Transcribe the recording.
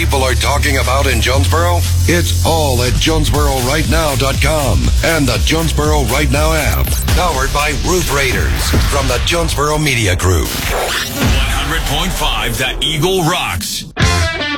people are talking about in Jonesboro? It's all at JonesboroRightNow.com and the Jonesboro Right Now app. Powered by Roof Raiders from the Jonesboro Media Group. 100.5 The Eagle rocks.